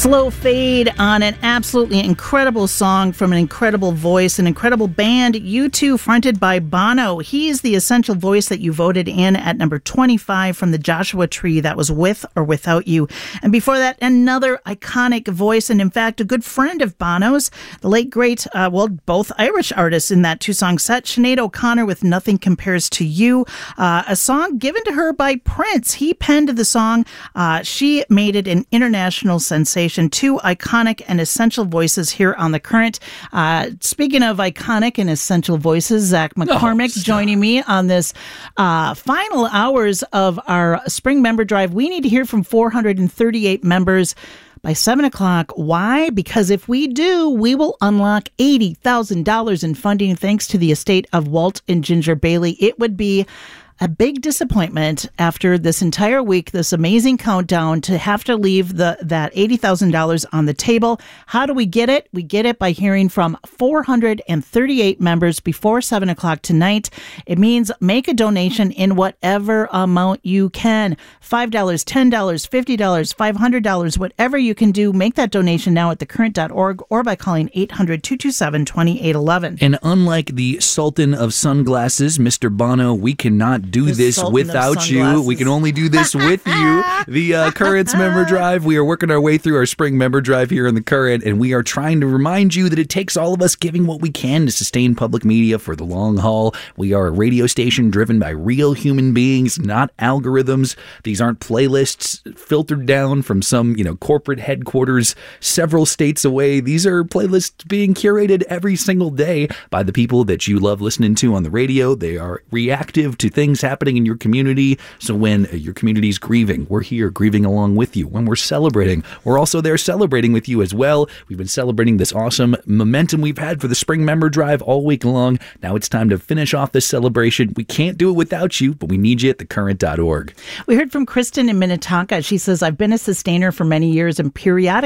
Slow fade on an absolutely incredible song from an incredible voice, an incredible band, U2, fronted by Bono. He is the essential voice that you voted in at number 25 from the Joshua Tree. That was With or Without You. And before that, another iconic voice, and in fact, a good friend of Bono's, the late great, both Irish artists in that two-song set, Sinead O'Connor with Nothing Compares to You, a song given to her by Prince. He penned the song. She made it an international sensation. Two iconic and essential voices here on The Current. Speaking of iconic and essential voices, Zach McCormick joining me on this final hours of our spring member drive. We need to hear from 438 members by 7 o'clock. Why? Because if we do, we will unlock $80,000 in funding thanks to the estate of Walt and Ginger Bailey. It would be a big disappointment after this entire week, this amazing countdown, to have to leave that $80,000 on the table. How do we get it? We get it by hearing from 438 members before 7 o'clock tonight. It means make a donation in whatever amount you can. $5, $10, $50, $500, whatever you can do. Make that donation now at thecurrent.org or by calling 800-227-2811. And unlike the Sultan of Sunglasses, Mr. Bono, we cannot do this without you. We can only do this with you. The Current's Member Drive. We are working our way through our spring member drive here in the Current, and we are trying to remind you that it takes all of us giving what we can to sustain public media for the long haul. We are a radio station driven by real human beings, not algorithms. These aren't playlists filtered down from some, corporate headquarters several states away. These are playlists being curated every single day by the people that you love listening to on the radio. They are reactive to things happening in your community. So when your community is grieving, we're here grieving along with you. When we're celebrating, we're also there celebrating with you as well. We've been celebrating this awesome momentum we've had for the spring member drive all week long. Now it's time to finish off this celebration. We can't do it without you, but we need you at thecurrent.org. We heard from Kristen in Minnetonka. She says, I've been a sustainer for many years and periodically